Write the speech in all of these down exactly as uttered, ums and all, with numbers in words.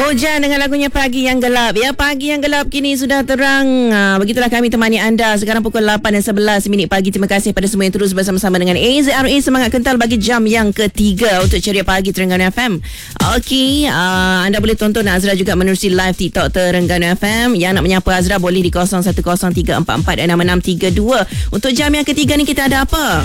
Hujan dengan lagunya Pagi Yang Gelap. Ya, Pagi Yang Gelap kini sudah terang. Ha, begitulah kami temani anda sekarang pukul lapan dan sebelas minit pagi. Terima kasih pada semua yang terus bersama-sama dengan A Z R A Semangat Kental bagi jam yang ketiga untuk Ceria Pagi Terengganu F M. Okey, uh, anda boleh tonton Azra juga menerusi live TikTok Terengganu F M. Yang nak menyapa Azra boleh di kosong satu kosong tiga empat empat enam enam tiga dua. Untuk jam yang ketiga ni kita ada apa?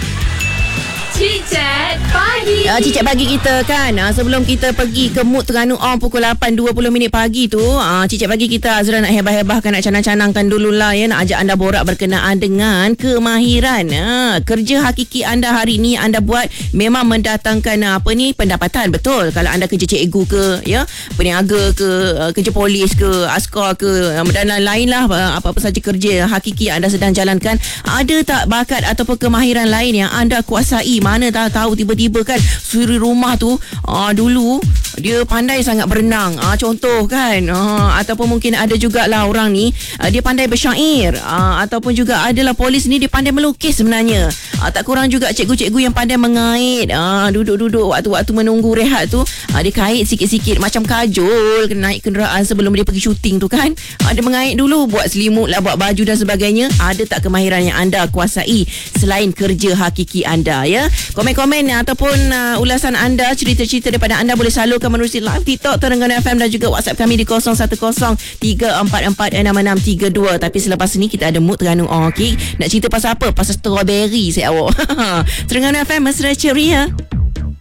Cicet Pagi. Uh, Cicet Pagi kita kan, uh, sebelum kita pergi ke Mood Terengganu On pukul lapan dua puluh minit pagi tu, uh, Cicet Pagi kita Azra nak hebah-hebahkan, nak canang-canangkan dululah ya, nak ajak anda borak berkenaan dengan kemahiran. Uh, kerja hakiki anda hari ni anda buat memang mendatangkan uh, apa ni pendapatan, betul. Kalau anda kerja cikgu ke, ya, peniaga ke, uh, kerja polis ke, askar ke, uh, dan lain-lain lah, uh, apa-apa saja kerja hakiki anda sedang jalankan, ada tak bakat ataupun kemahiran lain yang anda kuasai? Mana tak tahu tiba-tiba kan suri rumah tu uh, dulu dia pandai sangat berenang, uh, contoh kan, uh, ataupun mungkin ada jugalah orang ni uh, dia pandai bersyair, uh, ataupun juga adalah polis ni dia pandai melukis sebenarnya, uh, tak kurang juga cikgu-cikgu yang pandai mengait, uh, duduk-duduk waktu-waktu menunggu rehat tu, uh, dia kait sikit-sikit macam kajol, kena naik kenderaan sebelum dia pergi syuting tu kan, uh, dia mengait dulu, buat selimut lah, buat baju dan sebagainya. Ada tak kemahiran yang anda kuasai selain kerja hakiki anda, ya? Komen-komen ataupun uh, ulasan anda, cerita-cerita daripada anda boleh salurkan menerusi live TikTok Terengganu F M dan juga WhatsApp kami di kosong satu kosong tiga empat empat enam enam tiga dua. Tapi selepas ni kita ada Mood Terengganu On, okey? Nak cerita pasal apa? Pasal strawberry saya awak. Terengganu F M mesra ceria.